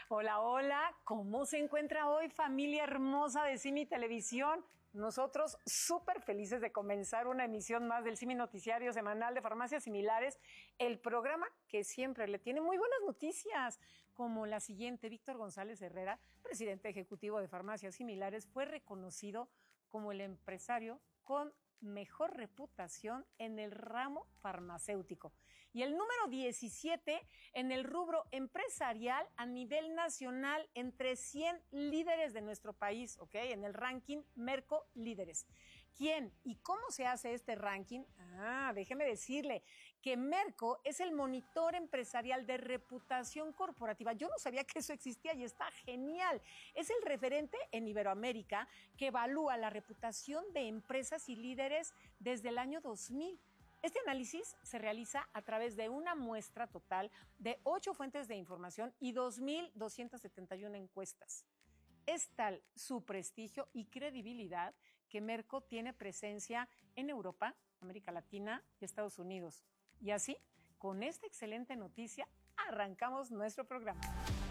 Hola, hola, ¿cómo se encuentra hoy, familia hermosa de Simi Televisión? Nosotros súper felices de comenzar una emisión más del Simi Noticiario Semanal de Farmacias Similares, el programa que siempre le tiene muy buenas noticias, como la siguiente. Víctor González Herrera, presidente ejecutivo de Farmacias Similares, fue reconocido como el empresario con mejor reputación en el ramo farmacéutico y el número 17 en el rubro empresarial a nivel nacional entre 100 líderes de nuestro país, ¿ok? En el ranking Merco Líderes. ¿Quién y cómo se hace este ranking? Déjeme decirle que Merco es el monitor empresarial de reputación corporativa. Yo no sabía que eso existía y está genial. Es el referente en Iberoamérica que evalúa la reputación de empresas y líderes desde el año 2000. Este análisis se realiza a través de una muestra total de 8 fuentes de información y 2,271 encuestas. Es tal su prestigio y credibilidad que Merco tiene presencia en Europa, América Latina y Estados Unidos. Y así, con esta excelente noticia, arrancamos nuestro programa.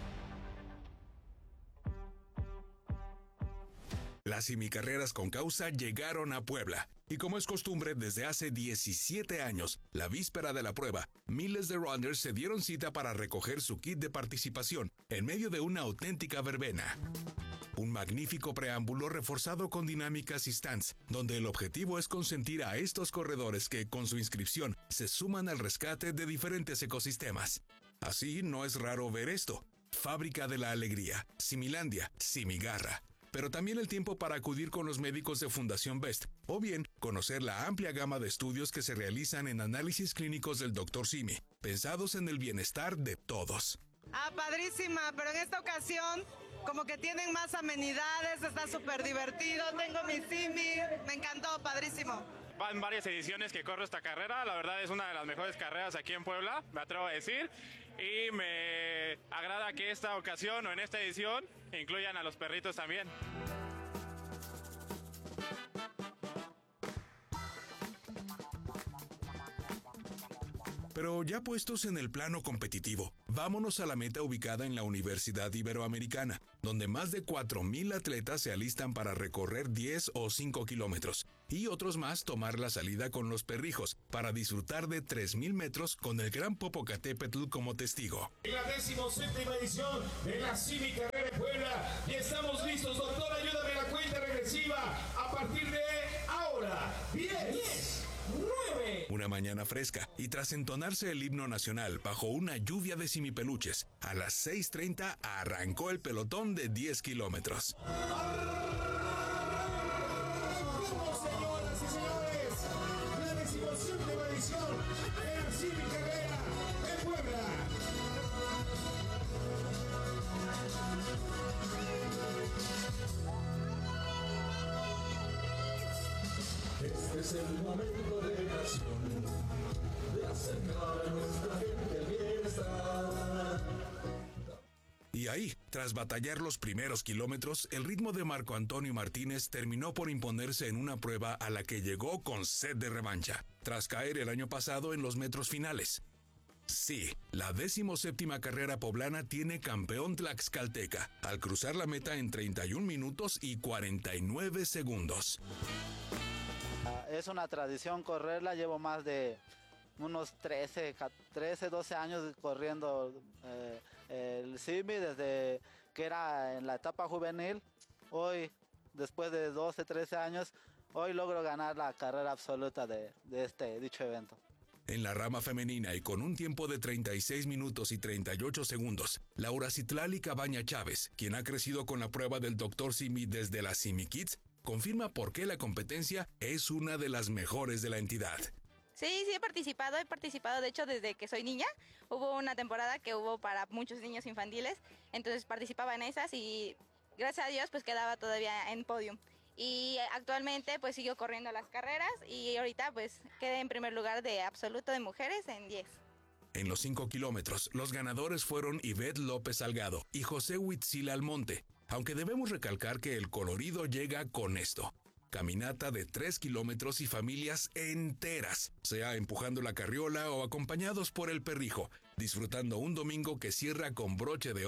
Las semicarreras con causa llegaron a Puebla. Y como es costumbre, desde hace 17 años, la víspera de la prueba, miles de runners se dieron cita para recoger su kit de participación en medio de una auténtica verbena. Un magnífico preámbulo reforzado con dinámicas y stands, donde el objetivo es consentir a estos corredores que, con su inscripción, se suman al rescate de diferentes ecosistemas. Así, no es raro ver esto. Fábrica de la Alegría, Similandia, Simigarra. Pero también el tiempo para acudir con los médicos de Fundación Best, o bien conocer la amplia gama de estudios que se realizan en análisis clínicos del Dr. Simi, pensados en el bienestar de todos. Padrísima, pero en esta ocasión como que tienen más amenidades, está súper divertido, tengo mi Simi, me encantó, padrísimo. Van varias ediciones que corro esta carrera, la verdad es una de las mejores carreras aquí en Puebla, me atrevo a decir, y me agrada que esta ocasión o en esta edición incluyan a los perritos también. Pero ya puestos en el plano competitivo, vámonos a la meta ubicada en la Universidad Iberoamericana, donde más de 4,000 atletas se alistan para recorrer 10 o 5 kilómetros, y otros más tomar la salida con los perrijos, para disfrutar de 3,000 metros con el gran Popocatépetl como testigo. En la 17ª edición de la Simi Carrera de Puebla, y estamos listos, doctor, ayúdame a la cuenta regresiva, a partir de ahora, 10, 9. Una mañana fresca y tras entonarse el himno nacional bajo una lluvia de simipeluches, a las 6:30 arrancó el pelotón de 10 kilómetros. Señoras y señores, la 17ª edición de la Simi Carrera de Puebla. Este es el momento de oración, de acercar a nuestra gente al bienestar. Y ahí, tras batallar los primeros kilómetros, el ritmo de Marco Antonio Martínez terminó por imponerse en una prueba a la que llegó con sed de revancha, tras caer el año pasado en los metros finales. Sí, la 17ª carrera poblana tiene campeón tlaxcalteca, al cruzar la meta en 31 minutos y 49 segundos. Es una tradición correrla, llevo más de unos 13, 12 años corriendo el Simi desde que era en la etapa juvenil. Hoy, después de 12, 13 años, hoy logro ganar la carrera absoluta de dicho evento. En la rama femenina y con un tiempo de 36 minutos y 38 segundos, Laura Citlali Cabaña Chávez, quien ha crecido con la prueba del Dr. Simi desde la Simi Kids, confirma por qué la competencia es una de las mejores de la entidad. Sí, he participado de hecho desde que soy niña. Hubo una temporada que hubo para muchos niños infantiles, entonces participaba en esas y gracias a Dios pues quedaba todavía en podium. Y actualmente pues sigo corriendo las carreras y ahorita pues quedé en primer lugar de absoluto de mujeres en 10. En los 5 kilómetros, los ganadores fueron Ivette López Salgado y José Huitzil Almonte, aunque debemos recalcar que el colorido llega con esto. Caminata de 3 kilómetros y familias enteras, sea empujando la carriola o acompañados por el perrijo, disfrutando un domingo que cierra con broche de oro,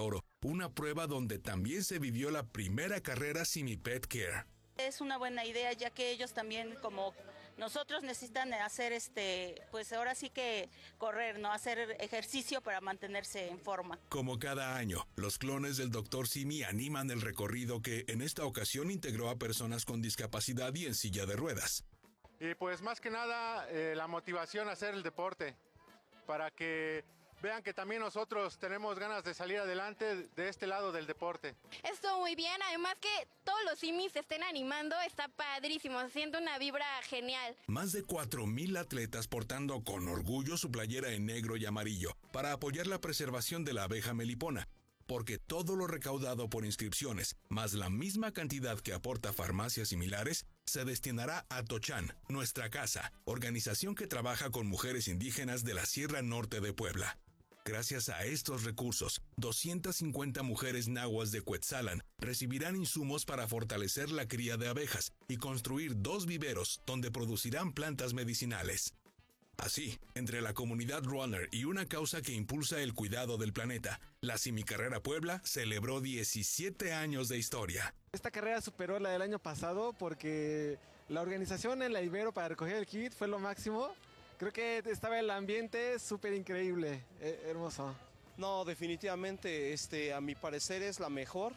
una prueba donde también se vivió la primera carrera Simi Pet Care. Es una buena idea, ya que ellos también, como nosotros, necesitan hacer pues ahora sí que correr, ¿no? Hacer ejercicio para mantenerse en forma. Como cada año, los clones del Dr. Simi animan el recorrido que en esta ocasión integró a personas con discapacidad y en silla de ruedas. Y pues más que nada la motivación a hacer el deporte, para que vean que también nosotros tenemos ganas de salir adelante de este lado del deporte. Estuvo muy bien, además que todos los simis se estén animando, está padrísimo, se siente una vibra genial. Más de 4,000 atletas portando con orgullo su playera en negro y amarillo para apoyar la preservación de la abeja melipona, porque todo lo recaudado por inscripciones, más la misma cantidad que aporta Farmacias Similares, se destinará a Tochan, Nuestra Casa, organización que trabaja con mujeres indígenas de la Sierra Norte de Puebla. Gracias a estos recursos, 250 mujeres nahuas de Cuetzalan recibirán insumos para fortalecer la cría de abejas y construir 2 viveros donde producirán plantas medicinales. Así, entre la comunidad runner y una causa que impulsa el cuidado del planeta, la Simicarrera Puebla celebró 17 años de historia. Esta carrera superó la del año pasado porque la organización en la Ibero para recoger el kit fue lo máximo. Creo que estaba el ambiente súper increíble, hermoso. No, definitivamente, a mi parecer es la mejor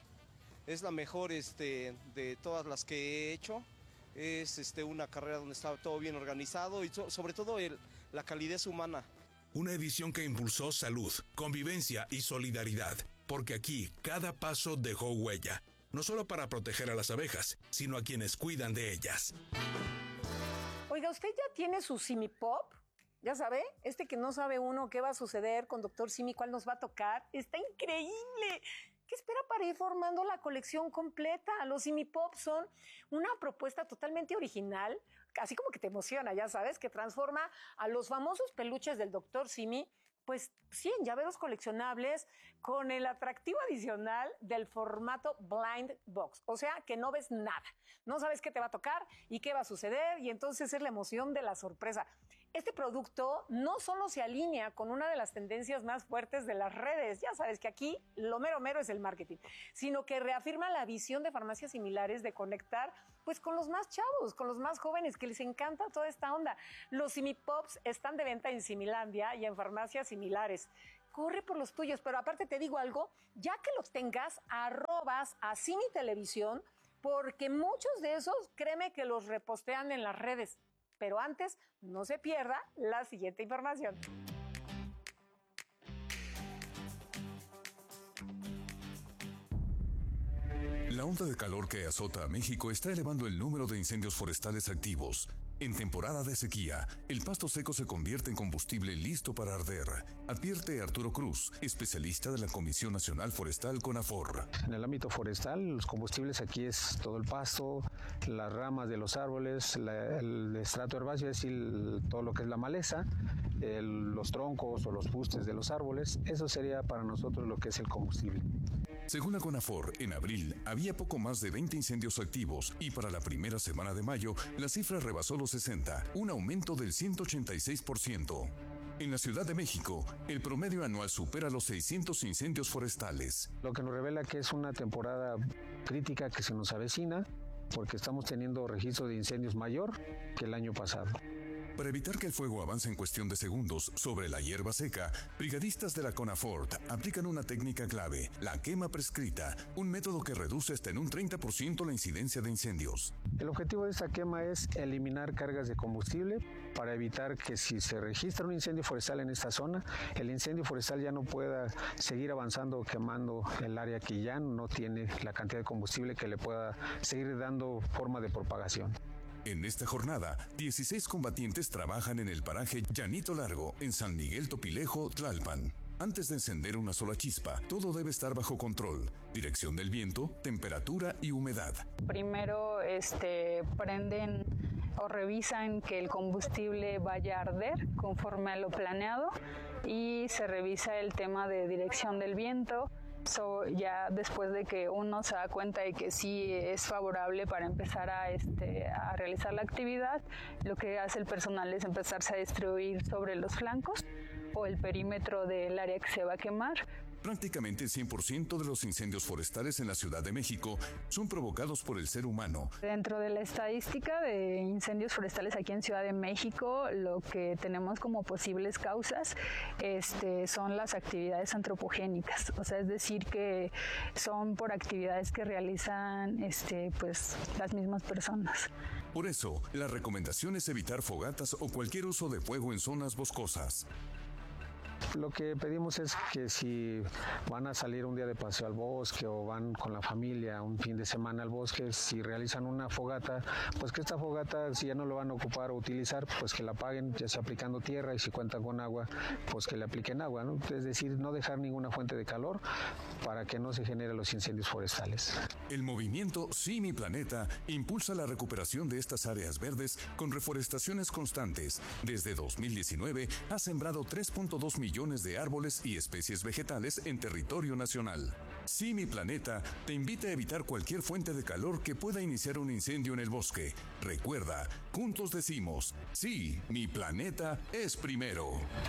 de todas las que he hecho. Es una carrera donde está todo bien organizado y sobre todo la calidez humana. Una edición que impulsó salud, convivencia y solidaridad, porque aquí cada paso dejó huella, no solo para proteger a las abejas, sino a quienes cuidan de ellas. Oiga, ¿usted ya tiene su Simi Pop? ¿Ya sabe? Que no sabe uno qué va a suceder con Dr. Simi, cuál nos va a tocar. ¡Está increíble! ¿Qué espera para ir formando la colección completa? Los Simi Pop son una propuesta totalmente original, así como que te emociona, ya sabes, que transforma a los famosos peluches del Dr. Simi, pues sí, en llaveros coleccionables con el atractivo adicional del formato blind box, o sea que no ves nada, no sabes qué te va a tocar y qué va a suceder, y entonces es la emoción de la sorpresa. Este producto no solo se alinea con una de las tendencias más fuertes de las redes, ya sabes que aquí lo mero mero es el marketing, sino que reafirma la visión de Farmacias Similares de conectar pues con los más chavos, con los más jóvenes, que les encanta toda esta onda. Los Simi Pops están de venta en Similandia y en Farmacias Similares. Corre por los tuyos, pero aparte te digo algo, ya que los tengas, arrobas a Simi Televisión, porque muchos de esos, créeme que los repostean en las redes. Pero antes, no se pierda la siguiente información. La onda de calor que azota a México está elevando el número de incendios forestales activos. En temporada de sequía, el pasto seco se convierte en combustible listo para arder, advierte Arturo Cruz, especialista de la Comisión Nacional Forestal CONAFOR. En el ámbito forestal, los combustibles aquí es todo el pasto, las ramas de los árboles, el estrato herbáceo, es decir, todo lo que es la maleza, los troncos o los fustes de los árboles, eso sería para nosotros lo que es el combustible. Según la CONAFOR, en abril había poco más de 20 incendios activos y para la primera semana de mayo la cifra rebasó los 60, un aumento del 186%. En la Ciudad de México, el promedio anual supera los 600 incendios forestales. Lo que nos revela que es una temporada crítica que se nos avecina, porque estamos teniendo registro de incendios mayor que el año pasado. Para evitar que el fuego avance en cuestión de segundos sobre la hierba seca, brigadistas de la CONAFOR aplican una técnica clave, la quema prescrita, un método que reduce hasta en un 30% la incidencia de incendios. El objetivo de esta quema es eliminar cargas de combustible para evitar que si se registra un incendio forestal en esta zona, el incendio forestal ya no pueda seguir avanzando quemando el área que ya no tiene la cantidad de combustible que le pueda seguir dando forma de propagación. En esta jornada, 16 combatientes trabajan en el paraje Llanito Largo, en San Miguel Topilejo, Tlalpan. Antes de encender una sola chispa, todo debe estar bajo control. Dirección del viento, temperatura y humedad. Primero prenden o revisan que el combustible vaya a arder conforme a lo planeado y se revisa el tema de dirección del viento. Ya después de que uno se da cuenta de que sí es favorable para empezar a realizar la actividad, lo que hace el personal es empezarse a distribuir sobre los flancos o el perímetro del área que se va a quemar Prácticamente el 100% de los incendios forestales en la Ciudad de México son provocados por el ser humano. Dentro de la estadística de incendios forestales aquí en Ciudad de México, lo que tenemos como posibles causas son las actividades antropogénicas, o sea, es decir, que son por actividades que realizan pues las mismas personas. Por eso, la recomendación es evitar fogatas o cualquier uso de fuego en zonas boscosas. Lo que pedimos es que si van a salir un día de paseo al bosque o van con la familia un fin de semana al bosque, si realizan una fogata, pues que esta fogata, si ya no lo van a ocupar o utilizar, pues que la apaguen, ya sea aplicando tierra, y si cuentan con agua, pues que le apliquen agua, ¿no? Es decir, no dejar ninguna fuente de calor para que no se generen los incendios forestales. El movimiento Sí Mi Planeta impulsa la recuperación de estas áreas verdes con reforestaciones constantes. Desde 2019 ha sembrado 3.2 millones de árboles y especies vegetales en territorio nacional. Sí Mi Planeta te invita a evitar cualquier fuente de calor que pueda iniciar un incendio en el bosque. Recuerda, juntos decimos, sí, mi planeta es primero.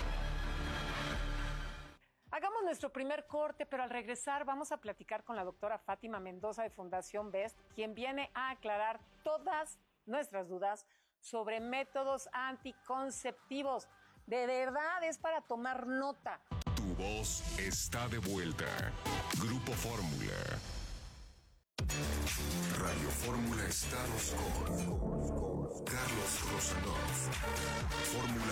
Hagamos nuestro primer corte, pero al regresar vamos a platicar con la doctora Fátima Mendoza de Fundación BEST, quien viene a aclarar todas nuestras dudas sobre métodos anticonceptivos. De verdad es para tomar nota. Tu voz está de vuelta. Grupo Fórmula. Radio Fórmula Estados con Carlos Rosanov. Fórmula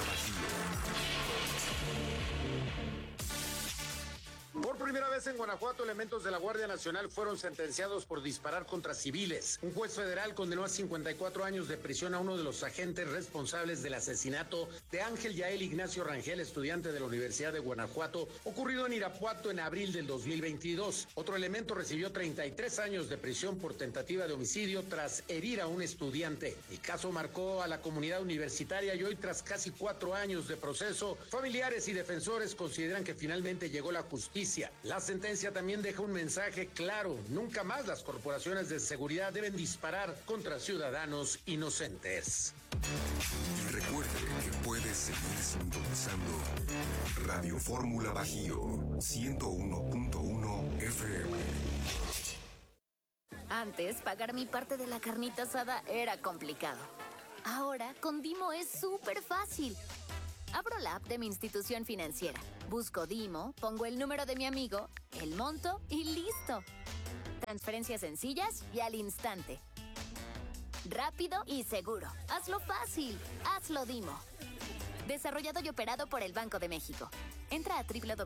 Bajío. Por primera vez en Guanajuato, elementos de la Guardia Nacional fueron sentenciados por disparar contra civiles. Un juez federal condenó a 54 años de prisión a uno de los agentes responsables del asesinato de Ángel Yael Ignacio Rangel, estudiante de la Universidad de Guanajuato, ocurrido en Irapuato en abril del 2022. Otro elemento recibió 33 años de prisión por tentativa de homicidio tras herir a un estudiante. El caso marcó a la comunidad universitaria y hoy, tras casi 4 años de proceso, familiares y defensores consideran que finalmente llegó la justicia. La sentencia también deja un mensaje claro: nunca más las corporaciones de seguridad deben disparar contra ciudadanos inocentes. Y recuerde que puede seguir sintonizando Radio Fórmula Bajío 101.1 FM. Antes, pagar mi parte de la carnita asada era complicado. Ahora, con Dimo es súper fácil. Abro la app de mi institución financiera, busco Dimo, pongo el número de mi amigo, el monto y listo. Transferencias sencillas y al instante. Rápido y seguro. Hazlo fácil. Hazlo Dimo. Desarrollado y operado por el Banco de México. Entra a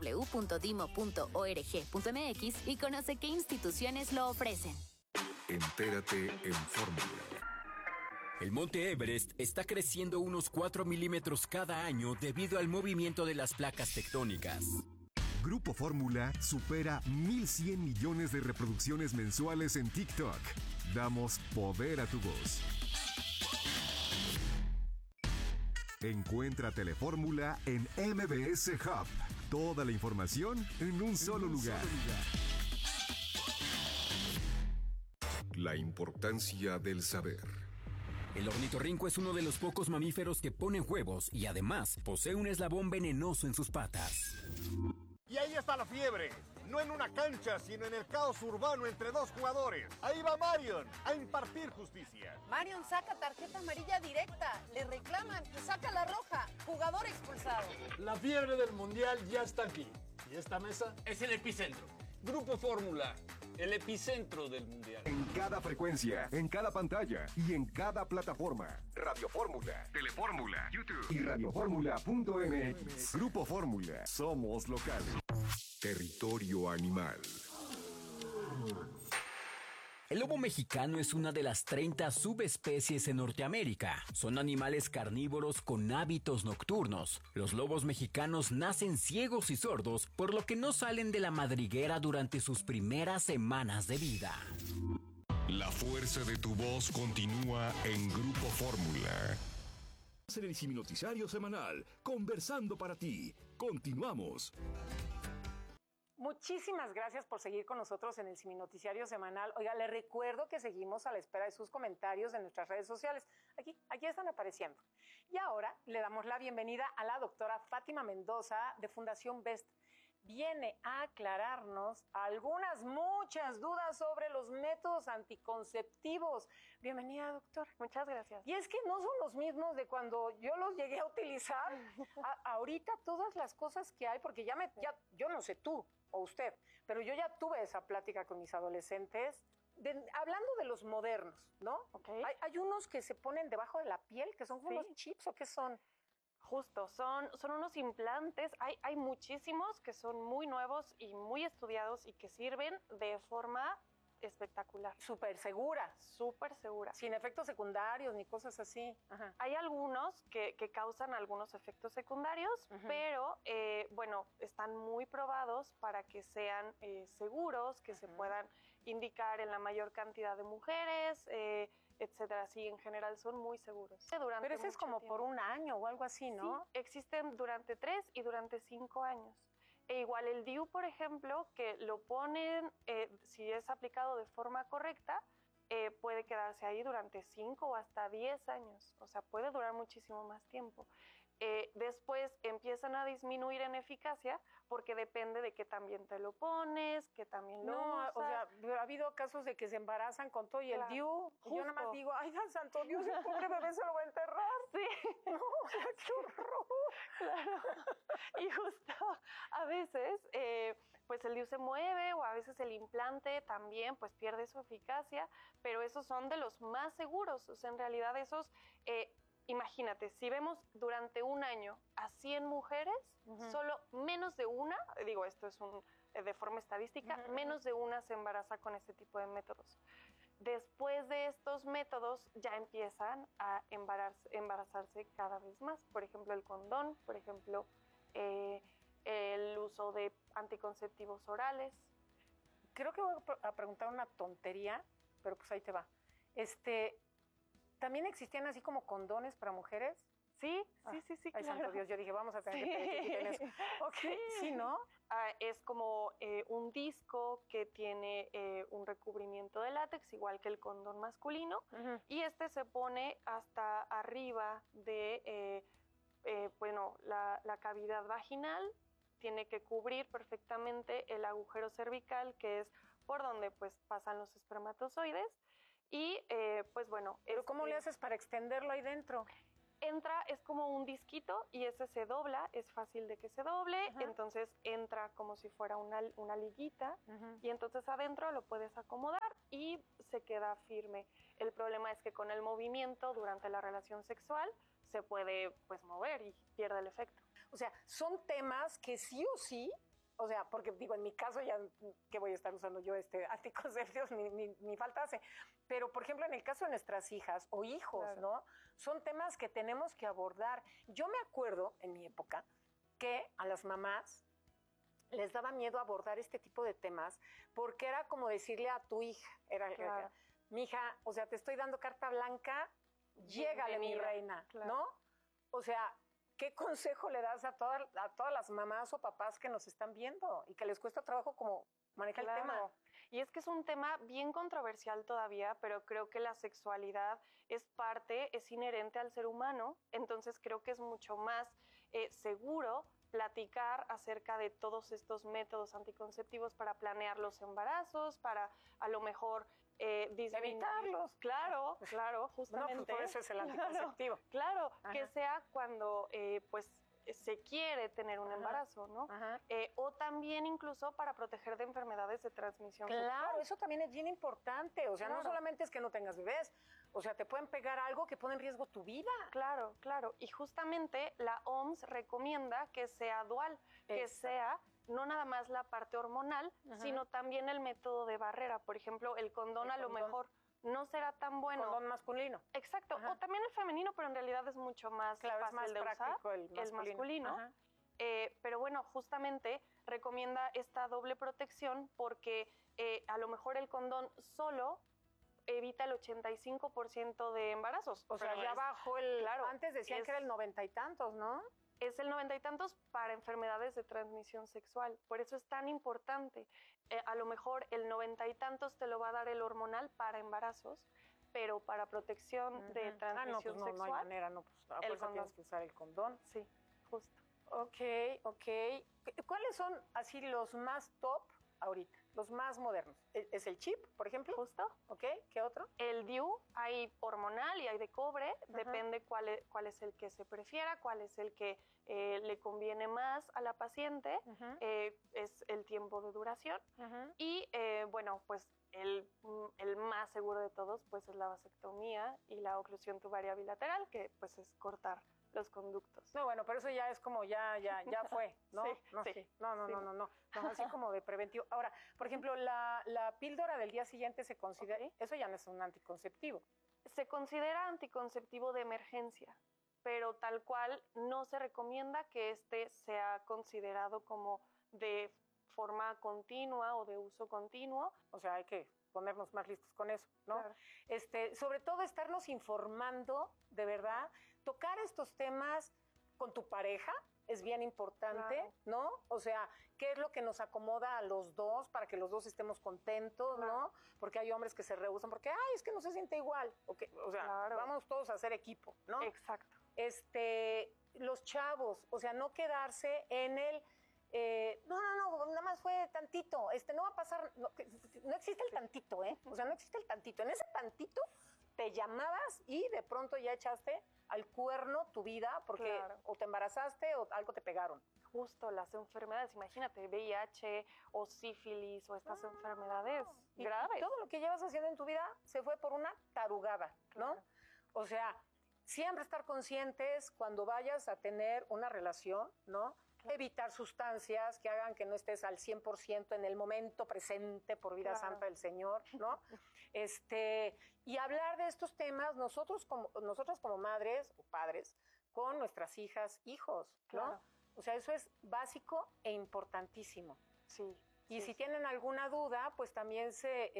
www.dimo.org.mx y conoce qué instituciones lo ofrecen. Entérate en Fórmula. El monte Everest está creciendo unos 4 milímetros cada año debido al movimiento de las placas tectónicas. Grupo Fórmula supera 1,100 millones de reproducciones mensuales en TikTok. Damos poder a tu voz. Encuentra Telefórmula en MBS Hub. Toda la información en un solo lugar. La importancia del saber. El ornitorrinco es uno de los pocos mamíferos que ponen huevos y además posee un eslabón venenoso en sus patas. Y ahí está la fiebre. No en una cancha, sino en el caos urbano entre dos jugadores. Ahí va Marion a impartir justicia. Marion saca tarjeta amarilla directa, le reclaman y saca la roja. Jugador expulsado. La fiebre del mundial ya está aquí. Y esta mesa es el epicentro. Grupo Fórmula, el epicentro del mundial. En cada frecuencia, en cada pantalla y en cada plataforma. Radio Fórmula, Telefórmula, YouTube y radioformula.mx. Grupo Fórmula, somos locales. Territorio animal. El lobo mexicano es una de las 30 subespecies en Norteamérica. Son animales carnívoros con hábitos nocturnos. Los lobos mexicanos nacen ciegos y sordos, por lo que no salen de la madriguera durante sus primeras semanas de vida. La fuerza de tu voz continúa en Grupo Fórmula. En el Siminoticiario semanal, conversando para ti. Continuamos. Muchísimas gracias por seguir con nosotros en el Siminoticiario semanal. Oiga, les recuerdo que seguimos a la espera de sus comentarios en nuestras redes sociales. Aquí están apareciendo. Y ahora le damos la bienvenida a la doctora Fátima Mendoza de Fundación BEST. viene a aclararnos muchas dudas sobre los métodos anticonceptivos. Bienvenida, doctor. Muchas gracias. Y es que no son los mismos de cuando yo los llegué a utilizar. Ahorita todas las cosas que hay, porque yo no sé tú o usted, pero yo ya tuve esa plática con mis adolescentes, hablando de los modernos, ¿no? Okay. Hay unos que se ponen debajo de la piel, que son como unos chips, ¿o qué son? Justo, son unos implantes, hay muchísimos que son muy nuevos y muy estudiados y que sirven de forma espectacular. Súper segura. Súper segura. Sin efectos secundarios ni cosas así. Ajá. Hay algunos que causan algunos efectos secundarios, pero bueno, están muy probados para que sean seguros, que se puedan indicar en la mayor cantidad de mujeres, etcétera. Sí, en general son muy seguros. Pero ese es como por un año o algo así, ¿no? Sí, existen durante 3 y durante 5 años. E igual el DIU, por ejemplo, que lo ponen, si es aplicado de forma correcta, puede quedarse ahí durante 5 o hasta 10 años. O sea, puede durar muchísimo más tiempo. Después empiezan a disminuir en eficacia porque depende de que también te lo pones, que también lo usas. O sea, ha habido casos de que se embarazan con todo y el DIU. Y yo nada más digo, ay, santo Dios, el pobre bebé se lo va a enterrar. Sí. No, o sea, qué horror. Claro. Y justo a veces, pues el DIU se mueve o a veces el implante también pues pierde su eficacia, pero esos son de los más seguros. O sea, en realidad esos... imagínate, si vemos durante un año a 100 mujeres, solo menos de una, digo, esto es de forma estadística, menos de una se embaraza con este tipo de métodos. Después de estos métodos ya empiezan a embarazarse cada vez más. Por ejemplo, el condón, por ejemplo, el uso de anticonceptivos orales. Creo que voy a preguntar una tontería, pero pues ahí te va. ¿También existían así como condones para mujeres? Sí, Ay, claro. santo Dios, yo dije, vamos a tener que pedir que quiten eso. Okay. Sí, ¿no? Es como un disco que tiene un recubrimiento de látex, igual que el condón masculino, y este se pone hasta arriba de, la cavidad vaginal, tiene que cubrir perfectamente el agujero cervical, que es por donde pues pasan los espermatozoides. Y pues bueno. ¿Pero cómo le haces para extenderlo ahí dentro? Entra, es como un disquito y ese se dobla, es fácil de que se doble, entonces entra como si fuera una liguita y entonces adentro lo puedes acomodar y se queda firme. El problema es que con el movimiento durante la relación sexual se puede pues mover y pierde el efecto. O sea, son temas que sí o sí. O sea, porque digo, en mi caso ya, ¿qué voy a estar usando yo anticonceptivos? Ni falta hace. Pero, por ejemplo, en el caso de nuestras hijas o hijos, claro, ¿no? Son temas que tenemos que abordar. Yo me acuerdo, en mi época, que a las mamás les daba miedo abordar este tipo de temas porque era como decirle a tu hija, claro, mi hija, o sea, te estoy dando carta blanca, llégale, mi reina, claro, ¿no? O sea, ¿qué consejo le das a todas las mamás o papás que nos están viendo y que les cuesta trabajo como manejar el tema? Y es que es un tema bien controversial todavía, pero creo que la sexualidad es inherente al ser humano, entonces creo que es mucho más seguro platicar acerca de todos estos métodos anticonceptivos para planear los embarazos, para a lo mejor evitarlos. Claro, justamente. No, pues por eso es el anticonceptivo. Claro, que sea cuando pues se quiere tener un embarazo, ¿no? O también incluso para proteger de enfermedades de transmisión sexual. Claro, eso también es bien importante. O sea, no solamente es que no tengas bebés, o sea, te pueden pegar algo que pone en riesgo tu vida. Claro. Y justamente la OMS recomienda que sea dual, que sea no nada más la parte hormonal, sino también el método de barrera. Por ejemplo, el condón a lo mejor no será tan bueno. El condón masculino. Exacto, o también el femenino, pero en realidad es mucho más fácil es más de práctico usar. El masculino. Pero bueno, justamente recomienda esta doble protección porque a lo mejor el condón solo evita el 85% de embarazos. O sea, ya bajó el... Claro, antes decían que era el 90 y tantos, ¿no? Es el 90 y tantos para enfermedades de transmisión sexual. Por eso es tan importante. A lo mejor el 90 y tantos te lo va a dar el hormonal para embarazos, pero para protección de transmisión sexual. No hay manera, no, pues a fuerza tienes que usar el condón. Sí, justo. Ok. ¿Cuáles son así los más top ahorita? Los más modernos. ¿Es el chip, por ejemplo? Justo. Ok, ¿qué otro? El DIU, hay hormonal y hay de cobre, depende cuál es el que se prefiera, cuál es el que le conviene más a la paciente, es el tiempo de duración. Y bueno, pues el más seguro de todos pues es la vasectomía y la oclusión tubaria bilateral, que pues es cortar los conductos. No, bueno, pero eso ya es como ya fue, ¿no? Sí, no, sí. No, así como de preventivo. Ahora, por ejemplo, la píldora del día siguiente se considera, eso ya no es un anticonceptivo. Se considera anticonceptivo de emergencia, pero tal cual no se recomienda que este sea considerado como de forma continua o de uso continuo. O sea, hay que ponernos más listos con eso, ¿no? Claro. Sobre todo estarnos informando, de verdad, tocar estos temas con tu pareja es bien importante, Claro. ¿no? O sea, ¿qué es lo que nos acomoda a los dos para que los dos estemos contentos, Claro. ¿no? Porque hay hombres que se rehúsan porque, ay, es que no se siente igual. O sea, Claro. vamos todos a hacer equipo, ¿no? Exacto. Los chavos, o sea, no quedarse en el... no, nada más fue tantito, no va a pasar, no existe el tantito, ¿eh? O sea, no existe el tantito. En ese tantito te llamabas y de pronto ya echaste al cuerno tu vida porque Claro. o te embarazaste o algo te pegaron. Justo las enfermedades, imagínate, VIH o sífilis o estas enfermedades graves. Y todo lo que llevas haciendo en tu vida se fue por una tarugada, ¿no? Claro. O sea, siempre estar conscientes cuando vayas a tener una relación, ¿no? Evitar sustancias que hagan que no estés al 100% en el momento presente por vida Claro. santa del Señor, ¿no? Y hablar de estos temas nosotras como madres o padres con nuestras hijas, hijos, ¿no? Claro. O sea, eso es básico e importantísimo. Sí. Y si tienen alguna duda, pues también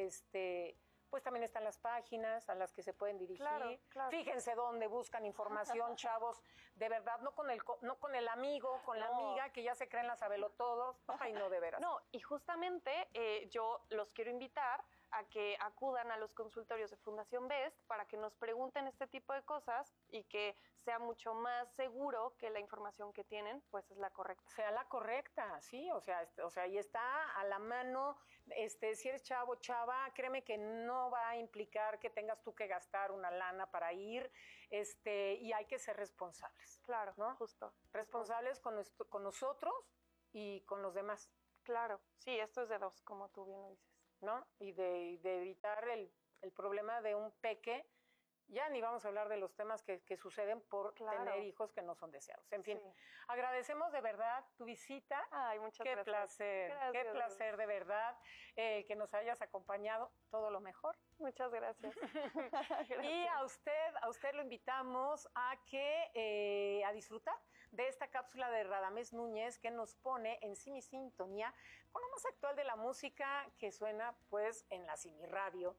pues también están las páginas a las que se pueden dirigir. Claro. Fíjense dónde buscan información, chavos, de verdad, no con el amigo, con la amiga que ya se creen las sabelotodos. Ay, no, de veras. No, y justamente yo los quiero invitar a que acudan a los consultorios de Fundación Best para que nos pregunten este tipo de cosas y que sea mucho más seguro que la información que tienen pues es la correcta. Sea la correcta, sí, o sea, y está a la mano, si eres chavo, chava, créeme que no va a implicar que tengas tú que gastar una lana para ir, y hay que ser responsables. Claro, ¿no? Justo. Responsables con nosotros y con los demás. Claro, sí, esto es de dos, como tú bien lo dices. ¿No? Y de evitar el problema de un peque. Ya ni vamos a hablar de los temas que suceden por tener hijos que no son deseados. En fin, agradecemos de verdad tu visita. Ay, muchas qué gracias. Placer, Gracias. qué placer de verdad que nos hayas acompañado. Todo lo mejor. Muchas gracias. Y a usted lo invitamos a que a disfrutar de esta cápsula de Radamés Núñez que nos pone en Simi Sintonía con lo más actual de la música que suena pues en la Simi Radio.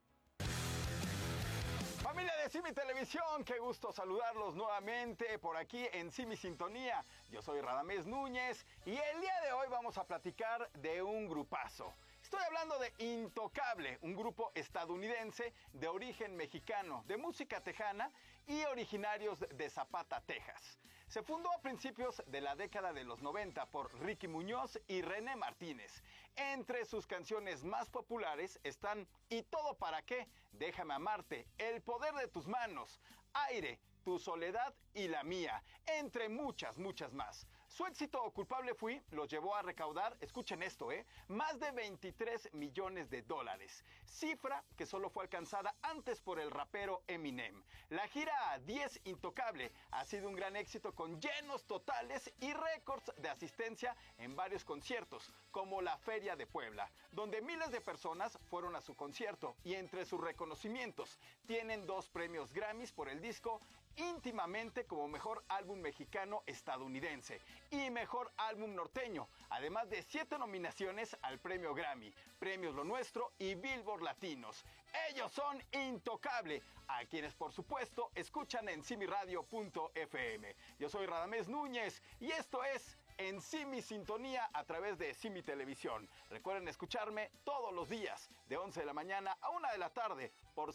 Familia de Simi Televisión, qué gusto saludarlos nuevamente por aquí en Simi Sintonía. Yo soy Radamés Núñez y el día de hoy vamos a platicar de un grupazo. Estoy hablando de Intocable, un grupo estadounidense de origen mexicano, de música tejana y originarios de Zapata, Texas. Se fundó a principios de la década de los 90 por Ricky Muñoz y René Martínez. Entre sus canciones más populares están ¿Y todo para qué?, Déjame amarte, El poder de tus manos, Aire, Tu soledad y la mía, entre muchas, muchas más. Su éxito Culpable Fui los llevó a recaudar, escuchen esto, más de $23 millones, cifra que solo fue alcanzada antes por el rapero Eminem. La gira 10 Intocable ha sido un gran éxito con llenos totales y récords de asistencia en varios conciertos, como la Feria de Puebla, donde miles de personas fueron a su concierto y entre sus reconocimientos tienen 2 premios Grammys por el disco Íntimamente como mejor álbum mexicano estadounidense y mejor álbum norteño, además de 7 nominaciones al premio Grammy, Premios Lo Nuestro y Billboard Latinos. Ellos son Intocable, a quienes por supuesto escuchan en simiradio.fm. Yo soy Radamés Núñez y esto es En Simi Sintonía a través de Simi Televisión. Recuerden escucharme todos los días de 11 de la mañana a 1 de la tarde por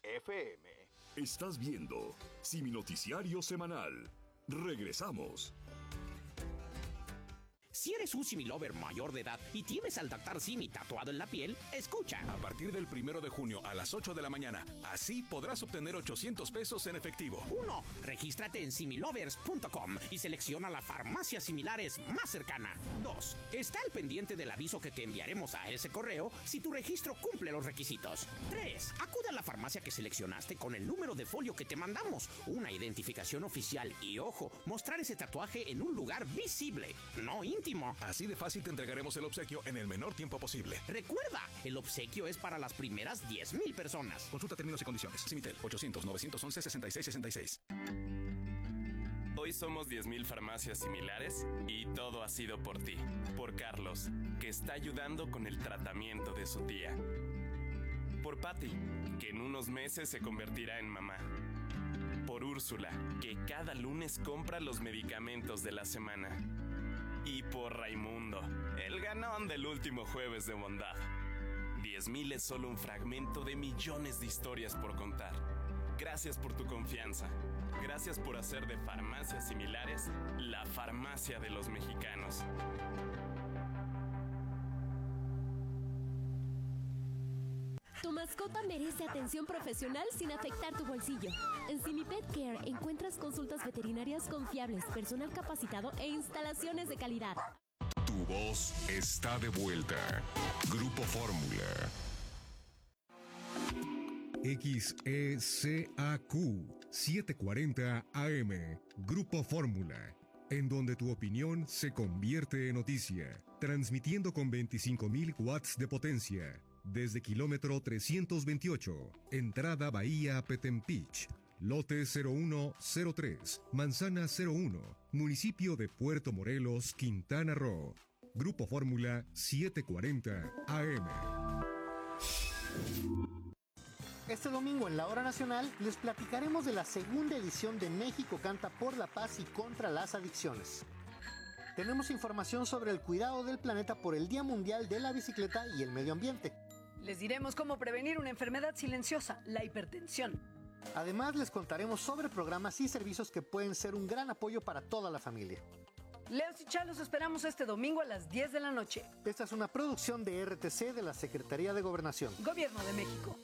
simiradio.fm. Estás viendo Simi Noticiario Semanal. Regresamos. Si eres un Similover mayor de edad y tienes al Dactar Simi tatuado en la piel, escucha. A partir del 1 de junio a las 8 de la mañana, así podrás obtener 800 pesos en efectivo. 1. Regístrate en similovers.com y selecciona la farmacia similares más cercana. 2. Está al pendiente del aviso que te enviaremos a ese correo si tu registro cumple los requisitos. 3. Acude a la farmacia que seleccionaste con el número de folio que te mandamos, una identificación oficial y, ojo, mostrar ese tatuaje en un lugar visible, no íntimo. Así de fácil te entregaremos el obsequio en el menor tiempo posible. Recuerda, el obsequio es para las primeras 10,000 personas. Consulta términos y condiciones. Simitel, 800-911-6666. Hoy somos 10,000 farmacias similares y todo ha sido por ti. Por Carlos, que está ayudando con el tratamiento de su tía. Por Patty, que en unos meses se convertirá en mamá. Por Úrsula, que cada lunes compra los medicamentos de la semana. Y por Raimundo, el ganón del último jueves de bondad. 10,000 es solo un fragmento de millones de historias por contar. Gracias por tu confianza. Gracias por hacer de farmacias similares la farmacia de los mexicanos. Tu mascota merece atención profesional sin afectar tu bolsillo. En Simi Pet Care encuentras consultas veterinarias confiables, personal capacitado e instalaciones de calidad. Tu voz está de vuelta. Grupo Fórmula. XECAQ 740 AM. Grupo Fórmula. En donde tu opinión se convierte en noticia. Transmitiendo con 25,000 watts de potencia. Desde kilómetro 328, entrada Bahía Petempich, lote 0103, manzana 01, municipio de Puerto Morelos, Quintana Roo. Grupo Fórmula 740 AM. Este domingo en la Hora Nacional les platicaremos de la segunda edición de México Canta por la Paz y contra las Adicciones. Tenemos información sobre el cuidado del planeta por el Día Mundial de la Bicicleta y el Medio Ambiente. Les diremos cómo prevenir una enfermedad silenciosa, la hipertensión. Además, les contaremos sobre programas y servicios que pueden ser un gran apoyo para toda la familia. Leos y Chá los esperamos este domingo a las 10 de la noche. Esta es una producción de RTC de la Secretaría de Gobernación. Gobierno de México.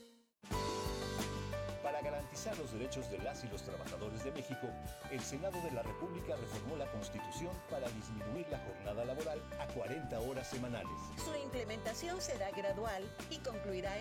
Para garantizar los derechos de las y los trabajadores de México, el Senado de la República reformó la Constitución para disminuir la jornada laboral a 40 horas semanales. Su implementación será gradual y concluirá